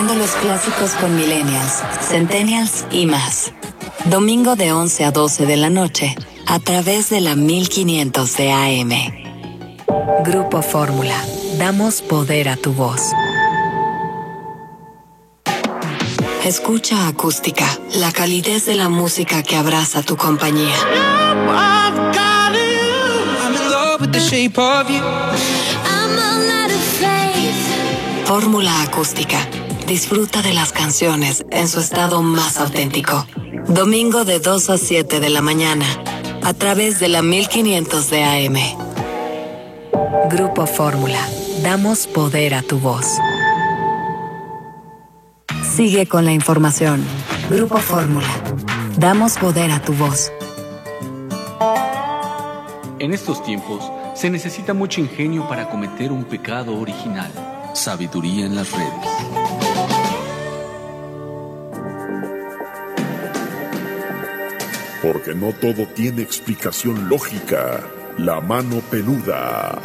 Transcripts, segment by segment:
compartiendo los clásicos con millennials, centennials y más. Domingo de 11 a 12 de la noche, a través de la 1500 de AM. Grupo Fórmula. Damos poder a tu voz. Escucha Acústica, la calidez de la música que abraza tu compañía. Fórmula Acústica. Disfruta de las canciones en su estado más auténtico. Domingo de 2 a 7 de la mañana, a través de la 1500 de AM. Grupo Fórmula. Damos poder a tu voz. Sigue con la información. Grupo Fórmula. Damos poder a tu voz. En estos tiempos se necesita mucho ingenio para cometer un pecado original. Sabiduría en las redes. Porque no todo tiene explicación lógica. La mano peluda.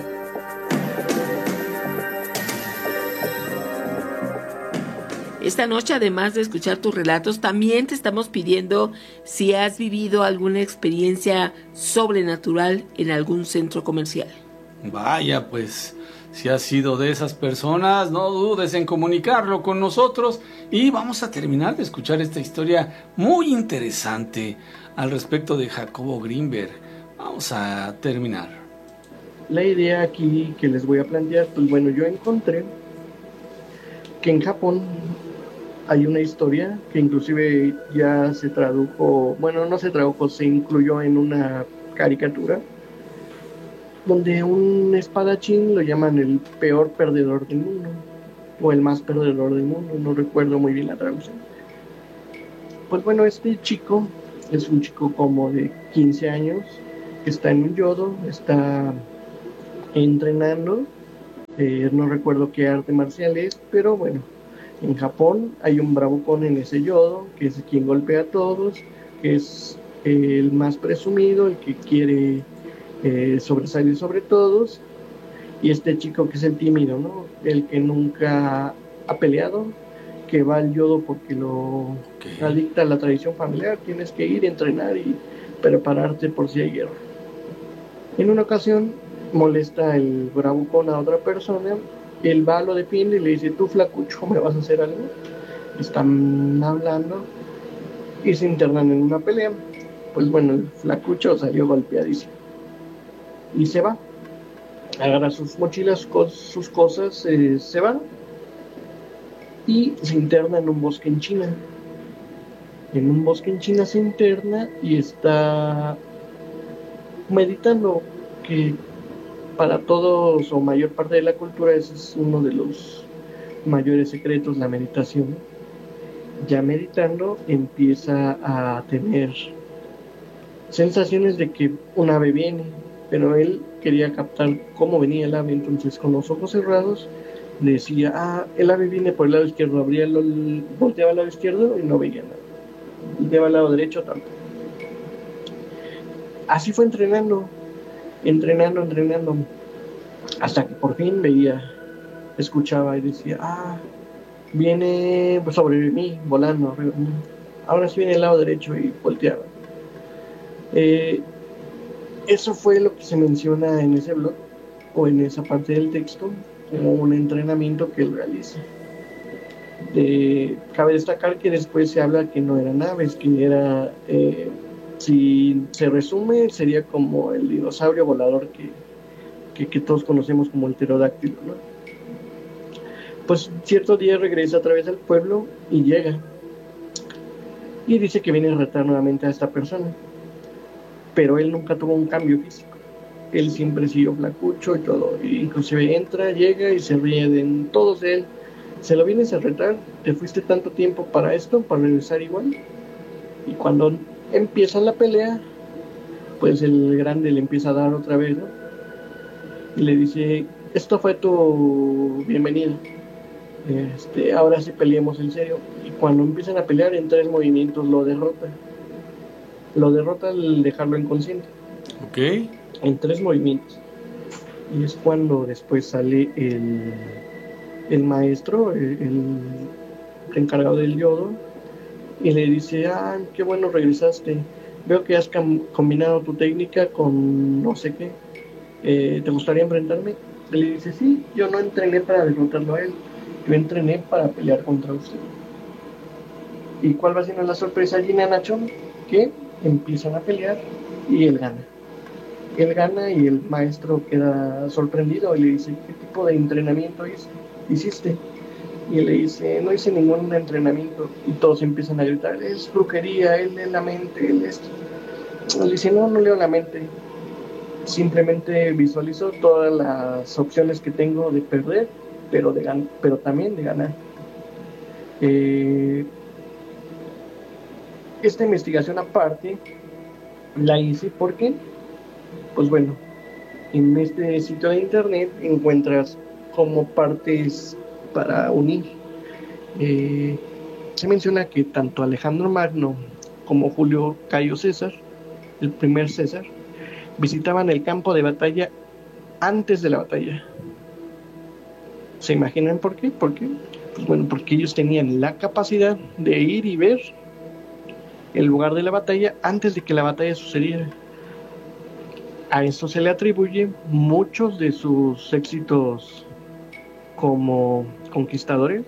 Esta noche, además de escuchar tus relatos, también te estamos pidiendo si has vivido alguna experiencia sobrenatural en algún centro comercial. Vaya, pues, si has sido de esas personas, no dudes en comunicarlo con nosotros y vamos a terminar de escuchar esta historia muy interesante al respecto de Jacobo Greenberg. Vamos a terminar. La idea aquí que les voy a plantear, pues bueno, yo encontré que en Japón hay una historia que inclusive ya se tradujo, bueno, no se tradujo, se incluyó en una caricatura, donde un espadachín lo llaman el peor perdedor del mundo, o el más perdedor del mundo, no recuerdo muy bien la traducción. Pues bueno, este chico es un chico como de 15 años, que está en un yodo, está entrenando, no recuerdo qué arte marcial es, pero bueno, en Japón hay un bravucón en ese yodo, que es quien golpea a todos, que es el más presumido, el que quiere sobresalir sobre todos, y este chico que es el tímido, ¿no? El que nunca ha peleado, que va al yodo porque lo adicta a la tradición familiar, tienes que ir a entrenar y prepararte por si hay guerra. En una ocasión molesta el bravucón a otra persona, él va, lo defiende y le dice: tú, flacucho, ¿me vas a hacer algo? Están hablando y se internan en una pelea. Pues bueno, el flacucho salió golpeadísimo y se va, agarra sus mochilas, sus cosas, se va y se interna en un bosque en China. En un bosque en China se interna y está meditando, que para todos o mayor parte de la cultura ese es uno de los mayores secretos, la meditación. Ya meditando empieza a tener sensaciones de que un ave viene, pero él quería captar cómo venía el ave, entonces con los ojos cerrados decía: el ave viene por el lado izquierdo, volteaba al lado izquierdo y no veía nada, volteaba al lado derecho tampoco. Así fue entrenando, hasta que por fin veía, escuchaba y decía: viene sobre mí, volando, ahora sí viene el lado derecho, y volteaba. Eso fue lo que se menciona en ese blog, o en esa parte del texto, como un entrenamiento que él realiza. Cabe destacar que después se habla que no eran aves, que era... si se resume, sería como el dinosaurio volador que todos conocemos como el pterodáctilo, ¿no? Pues cierto día regresa otra vez al pueblo y llega. Y dice que viene a retar nuevamente a esta persona. Pero él nunca tuvo un cambio físico. Él siempre siguió flacucho y todo. E inclusive entra, llega y se ríe de todos de él. Se lo vienes a retar, te fuiste tanto tiempo para esto, para regresar igual. Y cuando empieza la pelea, pues el grande le empieza a dar otra vez, ¿no? Y le dice: esto fue tu bienvenida, ahora sí peleemos en serio. Y cuando empiezan a pelear, en 3 movimientos lo derrota al dejarlo inconsciente. Ok. En 3 movimientos. Y es cuando después sale el maestro, encargado del yodo, y le dice, qué bueno regresaste, veo que has combinado tu técnica con no sé qué, ¿te gustaría enfrentarme? Y le dice, sí, yo no entrené para derrotarlo a él, yo entrené para pelear contra usted. ¿Y cuál va siendo la sorpresa allí, Nacho? Que empiezan a pelear y él gana. Él gana y el maestro queda sorprendido y le dice, ¿qué tipo de entrenamiento hiciste? Y él le dice, no hice ningún entrenamiento. Y todos empiezan a gritar, es brujería, él lee la mente, él esto. Le dice, no leo la mente. Simplemente visualizo todas las opciones que tengo de perder, pero también de ganar. Esta investigación aparte la hice porque, pues bueno, en este sitio de internet encuentras como partes para unir. Se menciona que tanto Alejandro Magno como Julio Cayo César, el primer César, visitaban el campo de batalla antes de la batalla. ¿Se imaginan por qué? ¿Por qué? Pues bueno, porque ellos tenían la capacidad de ir y ver el lugar de la batalla antes de que la batalla sucediera. A eso se le atribuye muchos de sus éxitos como conquistadores,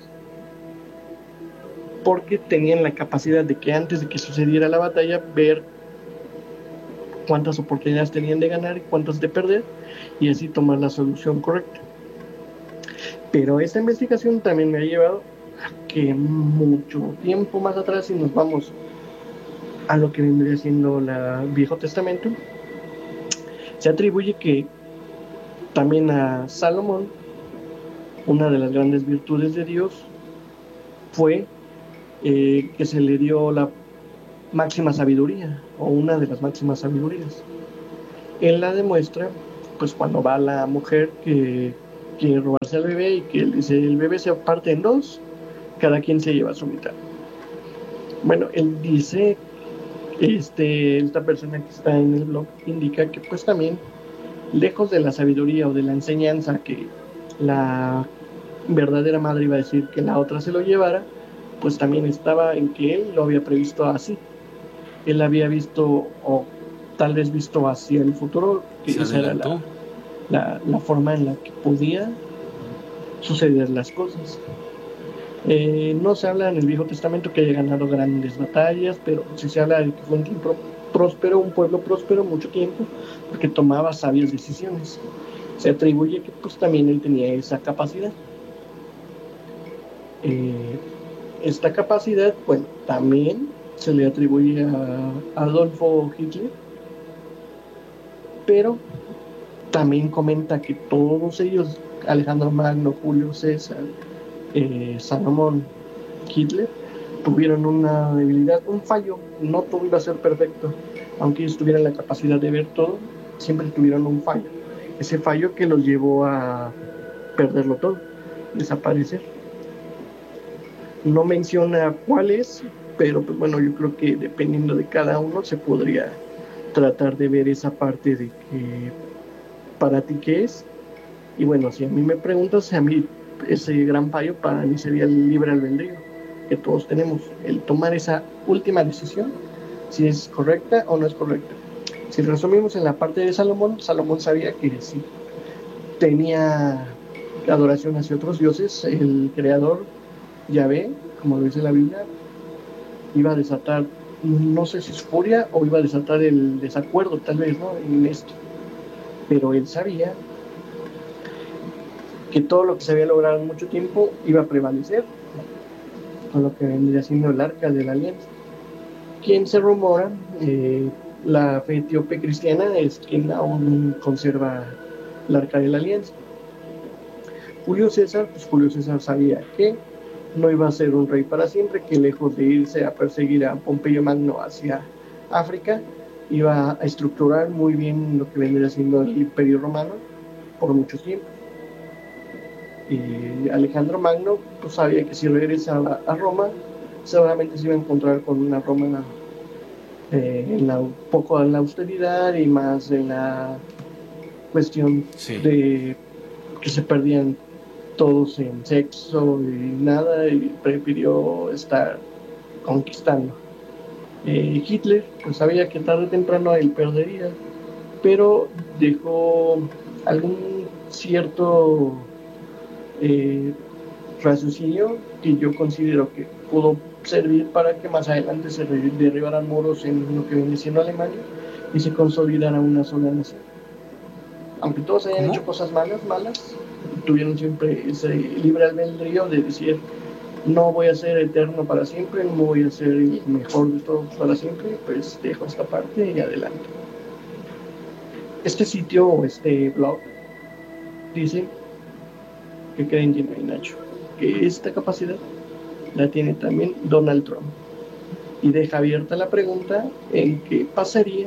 porque tenían la capacidad de que antes de que sucediera la batalla, ver cuántas oportunidades tenían de ganar y cuántas de perder, y así tomar la solución correcta. Pero esta investigación también me ha llevado a que mucho tiempo más atrás, si nos vamos a lo que vendría siendo el Viejo Testamento, se atribuye que también a Salomón, una de las grandes virtudes de Dios fue que se le dio la máxima sabiduría, o una de las máximas sabidurías. Él la demuestra pues cuando va la mujer que quiere robarse al bebé y que él dice, el bebé se parte en dos, cada quien se lleva su mitad. Bueno, él dice, esta persona que está en el blog indica que pues también, lejos de la sabiduría o de la enseñanza que la verdadera madre iba a decir que la otra se lo llevara, pues también estaba en que él lo había previsto así. Él había visto, o tal vez visto hacia el futuro, que esa era la forma en la que podía suceder las cosas. No se habla en el Viejo Testamento que haya ganado grandes batallas, pero sí se habla de que fue un tiempo próspero, un pueblo próspero mucho tiempo, porque tomaba sabias decisiones. Se atribuye que pues también él tenía esa capacidad. Esta capacidad, bueno, también se le atribuye a Adolfo Hitler, pero también comenta que todos ellos, Alejandro Magno, Julio César, Salomón, Hitler, tuvieron una debilidad, un fallo. No todo iba a ser perfecto, aunque ellos tuvieran la capacidad de ver todo, siempre tuvieron un fallo. Ese fallo que los llevó a perderlo todo, desaparecer. No menciona cuál es, pero pues bueno, yo creo que dependiendo de cada uno se podría tratar de ver esa parte de que para ti qué es. Y bueno, si a mí me preguntas, a mí ese gran fallo para mí sería el libre albedrío que todos tenemos, el tomar esa última decisión, si es correcta o no es correcta. Si resumimos en la parte de Salomón, Salomón sabía que si tenía adoración hacia otros dioses, el creador Yahvé, como lo dice la Biblia, iba a desatar, no sé si es furia o iba a desatar el desacuerdo, tal vez, ¿no?, en esto. Pero él sabía que todo lo que se había logrado en mucho tiempo iba a prevalecer, con lo que vendría siendo el Arca de la Alianza. Quien se rumora, la fe etíope cristiana es quien aún conserva el Arca de la Alianza. Julio César sabía que no iba a ser un rey para siempre, que lejos de irse a perseguir a Pompeyo Magno hacia África, iba a estructurar muy bien lo que vendría siendo el Imperio Romano por mucho tiempo. Y Alejandro Magno pues sabía que si regresaba a Roma, seguramente se iba a encontrar con una Roma un poco en la austeridad y más en la cuestión de que se perdían todos en sexo y nada, y prefirió estar conquistando. Hitler pues sabía que tarde o temprano él perdería, pero dejó algún cierto raciocinio que yo considero que pudo servir para que más adelante se derribaran muros en lo que viene siendo Alemania y se consolidara una sola nación. Aunque todos hayan hecho cosas malas, tuvieron siempre ese libre albedrío de decir: no voy a ser eterno para siempre, no voy a ser el mejor de todos para siempre, pues dejo esta parte y adelante. Este sitio o este blog dice que creen Gina y Nacho, que esta capacidad la tiene también Donald Trump, y deja abierta la pregunta en qué pasaría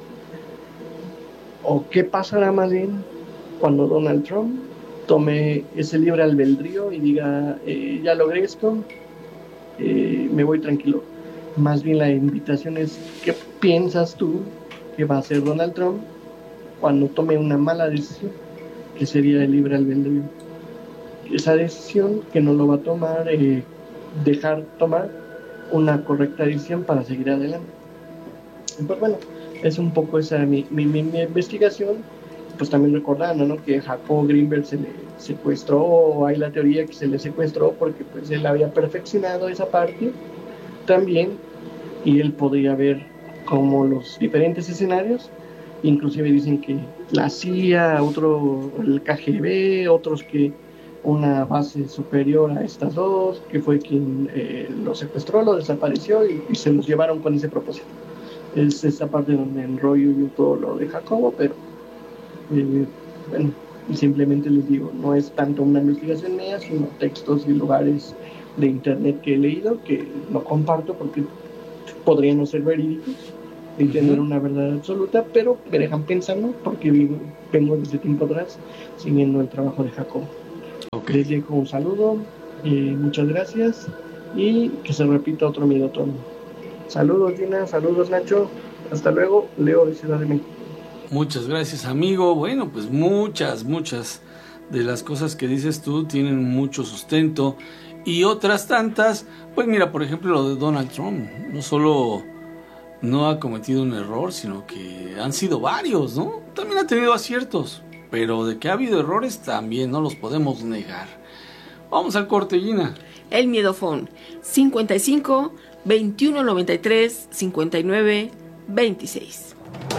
o qué pasará más bien cuando Donald Trump tome ese libre albedrío y diga: ya logré esto, me voy tranquilo. Más bien la invitación es: ¿qué piensas tú que va a hacer Donald Trump cuando tome una mala decisión, que sería el libre albedrío? Esa decisión que no lo va a tomar, dejar tomar una correcta decisión para seguir adelante. Pues bueno, es un poco esa mi investigación. Pues también recordando, ¿no?, que Jacob Greenberg se le secuestró, o hay la teoría que se le secuestró porque pues él había perfeccionado esa parte también, y él podría ver como los diferentes escenarios. Inclusive dicen que la CIA, el KGB, otros que una base superior a estas dos, que fue quien lo secuestró, lo desapareció y se los llevaron con ese propósito. Es esta parte donde enrollo yo todo lo de Jacobo, pero bueno, simplemente les digo, no es tanto una investigación mía, sino textos y lugares de internet que he leído, que no comparto porque podrían no ser verídicos y tener una verdad absoluta, pero me dejan pensando porque vengo desde tiempo atrás siguiendo el trabajo de Jacobo. Okay. Les dejo un saludo, muchas gracias, y que se repita otro minutón. Saludos, Gina, saludos, Nacho, hasta luego. Leo de Ciudad de México. Muchas gracias, amigo. Bueno, pues muchas de las cosas que dices tú tienen mucho sustento, y otras tantas, pues mira, por ejemplo, lo de Donald Trump, no solo no ha cometido un error, sino que han sido varios, ¿no? También ha tenido aciertos, pero de que ha habido errores también no los podemos negar. Vamos al corte, Gina. El Miedofón, 55 21 93 59 26.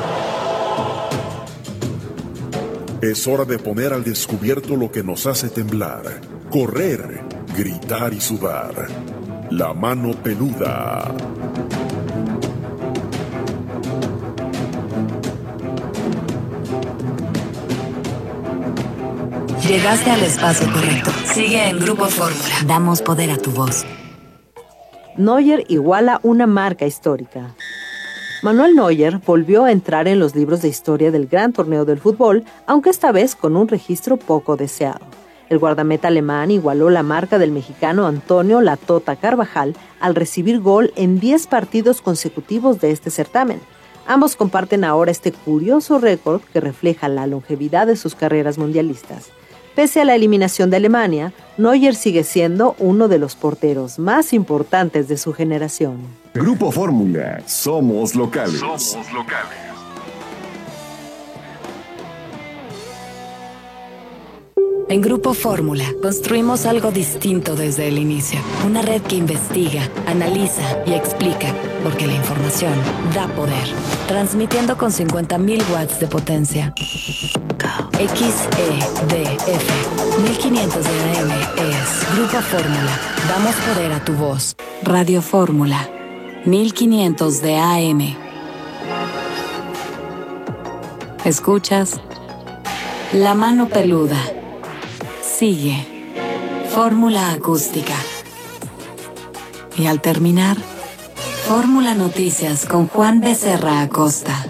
Es hora de poner al descubierto lo que nos hace temblar, correr, gritar y sudar. La mano peluda. Llegaste al espacio correcto. Sigue en Grupo Fórmula. Damos poder a tu voz. Neuer iguala una marca histórica. Manuel Neuer volvió a entrar en los libros de historia del gran torneo del fútbol, aunque esta vez con un registro poco deseado. El guardameta alemán igualó la marca del mexicano Antonio "La Tota" Carvajal al recibir gol en 10 partidos consecutivos de este certamen. Ambos comparten ahora este curioso récord que refleja la longevidad de sus carreras mundialistas. Pese a la eliminación de Alemania, Neuer sigue siendo uno de los porteros más importantes de su generación. Grupo Fórmula, somos locales. En Grupo Fórmula construimos algo distinto desde el inicio. Una red que investiga, analiza y explica, porque la información da poder. Transmitiendo con 50,000 watts de potencia. XEDF 1500 de AM es Grupo Fórmula. Damos poder a tu voz. Radio Fórmula 1500 de AM. ¿Escuchas? La mano peluda. Sigue. Fórmula acústica. Y al terminar, Fórmula Noticias con Juan Becerra Acosta.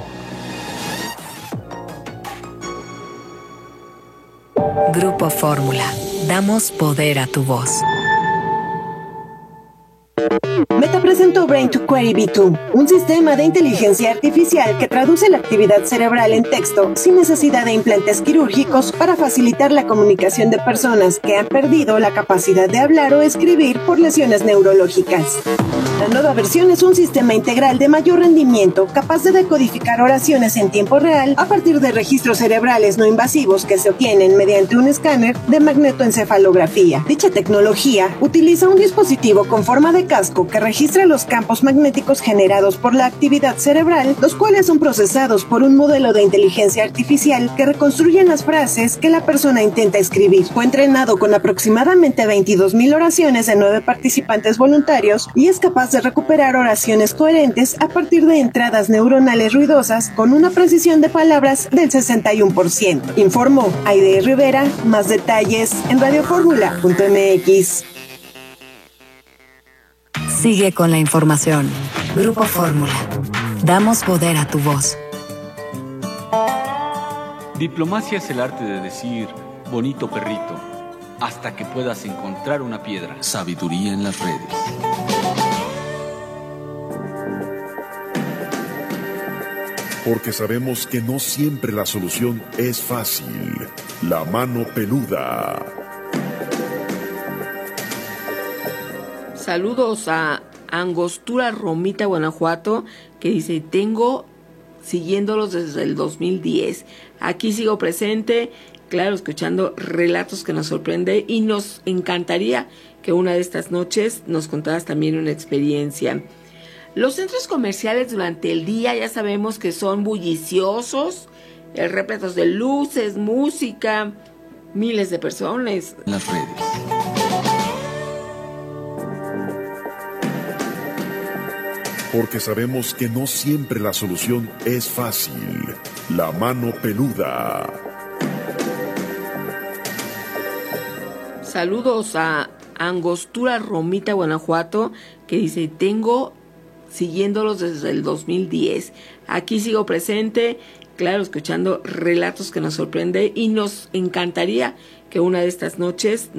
Grupo Fórmula. Damos poder a tu voz. Meta presentó Brain to Query V2, un sistema de inteligencia artificial que traduce la actividad cerebral en texto sin necesidad de implantes quirúrgicos para facilitar la comunicación de personas que han perdido la capacidad de hablar o escribir por lesiones neurológicas. La nueva versión es un sistema integral de mayor rendimiento capaz de decodificar oraciones en tiempo real a partir de registros cerebrales no invasivos que se obtienen mediante un escáner de magnetoencefalografía. Dicha tecnología utiliza un dispositivo con forma de casco que registra los campos magnéticos generados por la actividad cerebral, los cuales son procesados por un modelo de inteligencia artificial que reconstruyen las frases que la persona intenta escribir. Fue entrenado con aproximadamente 22,000 oraciones de 9 participantes voluntarios y es capaz de recuperar oraciones coherentes a partir de entradas neuronales ruidosas con una precisión de palabras del 61%. Informó Aide Rivera. Más detalles en radioformula.mx. Sigue con la información. Grupo Fórmula. Damos poder a tu voz. Diplomacia es el arte de decir bonito perrito hasta que puedas encontrar una piedra. Sabiduría en las redes. Porque sabemos que no siempre la solución es fácil. La mano peluda. Saludos a Angostura Romita, Guanajuato, que dice, tengo siguiéndolos desde el 2010. Aquí sigo presente, claro, escuchando relatos que nos sorprende y nos encantaría que una de estas noches nos contaras también una experiencia. Los centros comerciales durante el día ya sabemos que son bulliciosos, repletos de luces, música, miles de personas. Las redes. Porque sabemos que no siempre la solución es fácil. La mano peluda. Saludos a Angostura Romita, Guanajuato, que dice, tengo siguiéndolos desde el 2010. Aquí sigo presente, claro, escuchando relatos que nos sorprende y nos encantaría que una de estas noches